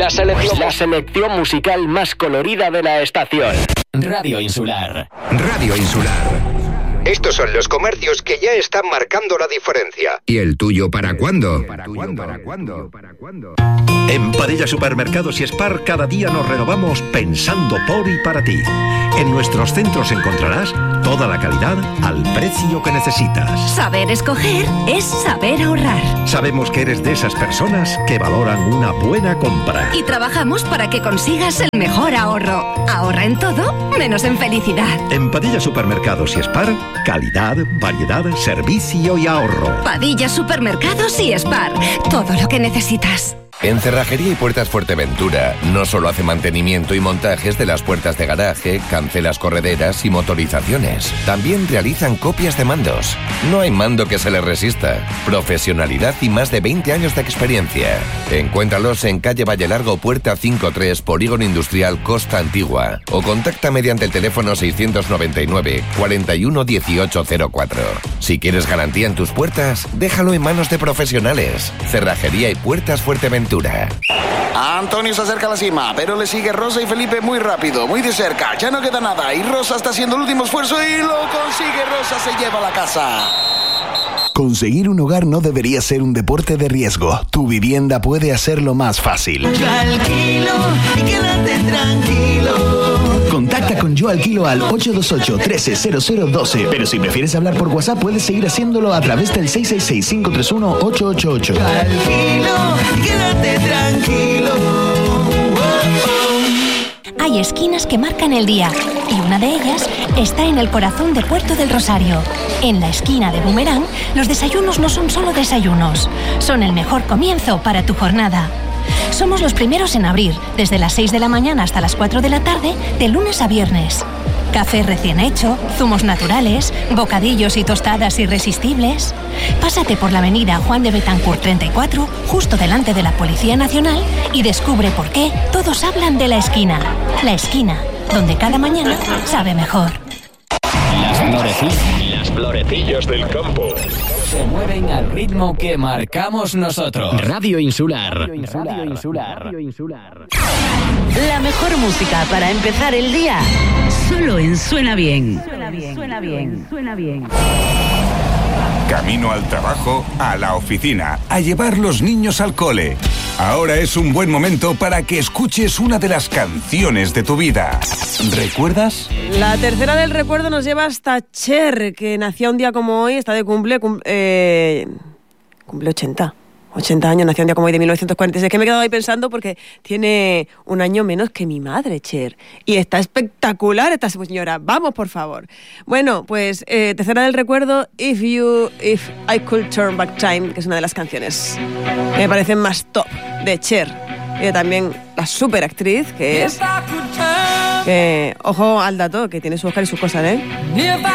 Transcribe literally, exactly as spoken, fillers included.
La selección, la selección musical más colorida de la estación. Radio Insular. Radio Insular. Estos son los comercios que ya están marcando la diferencia. ¿Y el tuyo para cuándo? ¿Para cuándo? ¿Para cuándo? ¿Para cuándo? En Padilla Supermercados y Spar cada día nos renovamos pensando por y para ti. En nuestros centros encontrarás toda la calidad al precio que necesitas. Saber escoger es saber ahorrar. Sabemos que eres de esas personas que valoran una buena compra. Y trabajamos para que consigas el mejor ahorro. Ahorra en todo, menos en felicidad. En Padilla Supermercados y Spar, calidad, variedad, servicio y ahorro. Padilla Supermercados y Spar. Todo lo que necesitas. En Cerrajería y Puertas Fuerteventura no solo hace mantenimiento y montajes de las puertas de garaje, cancelas correderas y motorizaciones. También realizan copias de mandos. No hay mando que se les resista. Profesionalidad y más de veinte años de experiencia. Encuéntralos en calle Valle Largo, Puerta cinco tres, Polígono Industrial Costa Antigua. O contacta mediante el teléfono seiscientos noventa y nueve, cuarenta y uno, dieciocho cero cuatro. Si quieres garantía en tus puertas, déjalo en manos de profesionales. Cerrajería y Puertas Fuerteventura. Antonio se acerca a la cima, pero le sigue Rosa y Felipe muy rápido, muy de cerca. Ya no queda nada y Rosa está haciendo el último esfuerzo y lo consigue. Rosa se lleva a la casa. Conseguir un hogar no debería ser un deporte de riesgo. Tu vivienda puede hacerlo más fácil. Yo alquilo y quédate tranquilo. Contacta con Yo Alquilo al ocho dos ocho, trece, cero cero, doce. Pero si prefieres hablar por WhatsApp, puedes seguir haciéndolo a través del seis seis seis, cinco tres uno, ocho ocho ocho. Yo alquilo y quédate tranquilo. Hay esquinas que marcan el día y una de ellas está en el corazón de Puerto del Rosario. En la esquina de Boomerang, los desayunos no son solo desayunos, son el mejor comienzo para tu jornada. Somos los primeros en abrir, desde las seis de la mañana hasta las cuatro de la tarde, de lunes a viernes. Café recién hecho, zumos naturales, bocadillos y tostadas irresistibles. Pásate por la avenida Juan de Betancourt treinta y cuatro, justo delante de la Policía Nacional, y descubre por qué todos hablan de la esquina. La esquina, donde cada mañana sabe mejor. Las florecillas, las florecillas del campo se mueven al ritmo que marcamos nosotros. Radio Insular. Radio Insular. Radio Insular. Radio Insular. La mejor música para empezar el día, solo en Suena Bien. Suena bien, suena bien, suena bien. Camino al trabajo, a la oficina, a llevar los niños al cole. Ahora es un buen momento para que escuches una de las canciones de tu vida. ¿Recuerdas? La tercera del recuerdo nos lleva hasta Cher, que nació un día como hoy, está de cumple, cum, eh, cumple ochenta. ochenta años, nació un día como hoy de mil novecientos cuarenta y seis. Es que me he quedado ahí pensando porque tiene un año menos que mi madre, Cher. Y está espectacular esta señora. Vamos, por favor. Bueno, pues eh, tercera del recuerdo, If You, If I Could Turn Back Time, que es una de las canciones que me parecen más top de Cher. Y también la super actriz que es... Que, ojo al dato, que tiene su Oscar y sus cosas, ¿eh?